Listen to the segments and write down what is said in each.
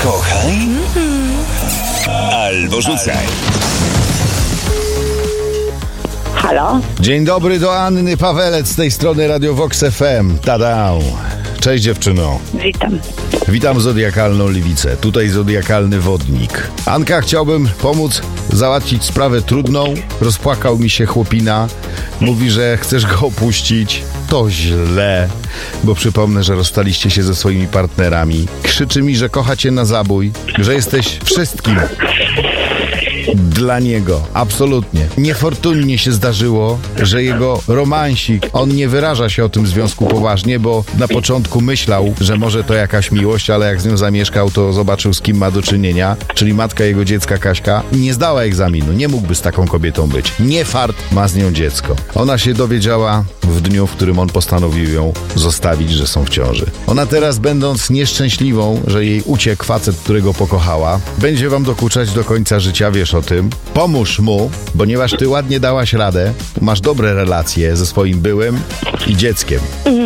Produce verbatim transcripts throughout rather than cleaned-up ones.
Kochaj albo rzucaj. Halo? Dzień dobry, do Anny Pawelec z tej strony Radio Vox F M. Tadał. Cześć dziewczyno. Witam. Witam zodiakalną Liwicę. Tutaj zodiakalny wodnik. Anka, chciałbym pomóc załatwić sprawę trudną. Rozpłakał mi się chłopina. Mówi, że chcesz go opuścić. To źle, bo przypomnę, że rozstaliście się ze swoimi partnerami. Krzyczy mi, że kocha cię na zabój, że jesteś wszystkim dla niego. Absolutnie. Niefortunnie się zdarzyło, że jego romansik, on nie wyraża się o tym związku poważnie, bo na początku myślał, że może to jakaś miłość, ale jak z nią zamieszkał, to zobaczył, z kim ma do czynienia, czyli matka jego dziecka Kaśka nie zdała egzaminu. Nie mógłby z taką kobietą być. Nie fart, ma z nią dziecko. Ona się dowiedziała w dniu, w którym on postanowił ją zostawić, że są w ciąży. Ona teraz, będąc nieszczęśliwą, że jej uciekł facet, którego pokochała, będzie wam dokuczać do końca życia, wiesz o tym. Pomóż mu, ponieważ ty ładnie dałaś radę, masz dobre relacje ze swoim byłym i dzieckiem.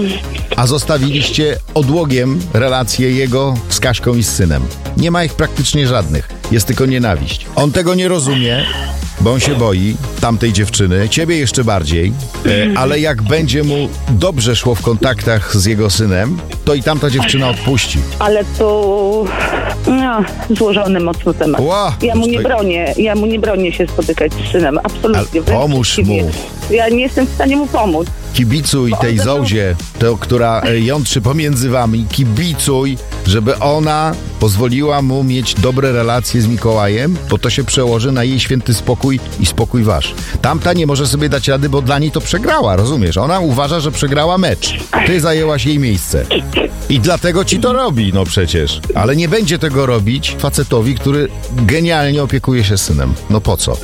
A zostawiliście odłogiem relacje jego z Kaśką i z synem. Nie ma ich praktycznie żadnych. Jest tylko nienawiść. On tego nie rozumie, bo on się boi tamtej dziewczyny, ciebie jeszcze bardziej, e, ale jak będzie mu dobrze szło w kontaktach z jego synem, to i tamta dziewczyna odpuści. Ale to no, złożony mocno temat. Ła, ja mu nie to... bronię, ja mu nie bronię się spotykać z synem, absolutnie. Ale pomóż mu. Ja nie jestem w stanie mu pomóc. Kibicuj tej Zołzie, to, która jątrzy pomiędzy wami, kibicuj, żeby ona pozwoliła mu mieć dobre relacje z Mikołajem, bo to się przełoży na jej święty spokój i spokój wasz. Tamta nie może sobie dać rady, bo dla niej to przegrała, rozumiesz? Ona uważa, że przegrała mecz. Ty zajęłaś jej miejsce. I dlatego ci to robi, no przecież. Ale nie będzie tego robić facetowi, który genialnie opiekuje się synem. No po co?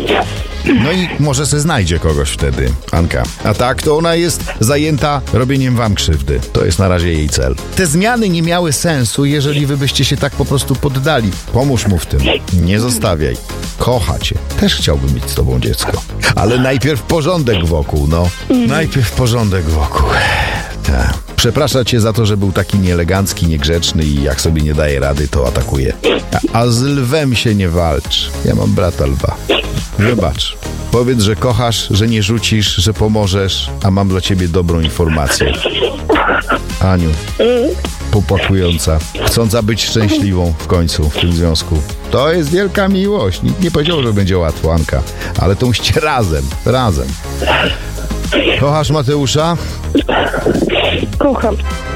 No i może se znajdzie kogoś wtedy, Anka. A tak, to ona jest zajęta robieniem wam krzywdy. To jest na razie jej cel. Te zmiany nie miały sensu, jeżeli wy byście się tak po prostu poddali. Pomóż mu w tym. Nie zostawiaj. Kocha cię. Też chciałbym mieć z tobą dziecko. Ale najpierw porządek wokół, no. Najpierw porządek wokół. Tak. Przeprasza cię za to, że był taki nieelegancki, niegrzeczny i jak sobie nie daje rady, to atakuje. A, a z lwem się nie walcz. Ja mam brata lwa. Wybacz. Powiedz, że kochasz, że nie rzucisz, że pomożesz, a mam dla ciebie dobrą informację. Aniu, popłakująca, chcąca być szczęśliwą w końcu w tym związku. To jest wielka miłość. Nikt nie powiedział, że będzie łatwo, Anka. Ale to musicie razem, razem. Kochasz Mateusza? Kocham.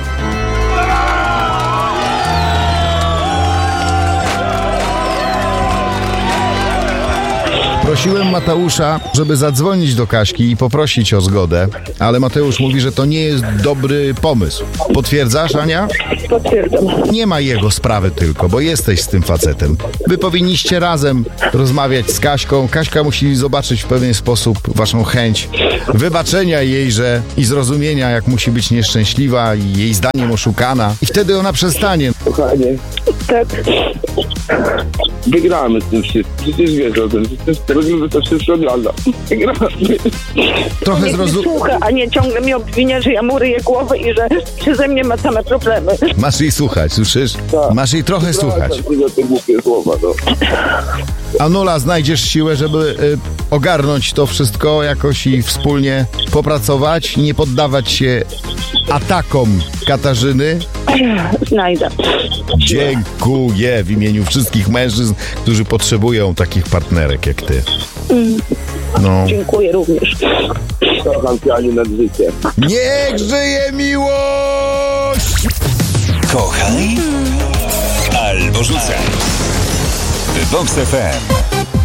Prosiłem Mateusza, żeby zadzwonić do Kaśki i poprosić o zgodę, ale Mateusz mówi, że to nie jest dobry pomysł. Potwierdzasz, Ania? Potwierdzam. Nie ma jego sprawy tylko, bo jesteś z tym facetem. Wy powinniście razem rozmawiać z Kaśką. Kaśka musi zobaczyć w pewien sposób waszą chęć wybaczenia jej, że i zrozumienia, jak musi być nieszczęśliwa i jej zdaniem oszukana. I wtedy ona przestanie. Kochanie, Tak. wygramy z tym wszystkim. Przecież wiesz o tym. Przecież robimy to wszystko dla nas. Wygramy. Trochę Niech mnie zrozum... słucha, a nie ciągle mi obwinia, że ja mu ryję głowę i że przeze mnie ma same problemy. Masz jej słuchać, słyszysz? Tak. Masz jej trochę słuchać. Za te głupie słowa, no. Anula, znajdziesz siłę, żeby y, ogarnąć to wszystko jakoś i wspólnie popracować, nie poddawać się atakom Katarzyny? Znajdę. Dziękuję w imieniu wszystkich mężczyzn, którzy potrzebują takich partnerek jak ty. No. Dziękuję również. Kocham cię, Aniu, nad życie. Niech żyje miłość! Kochaj albo rzucaj. Vox F M.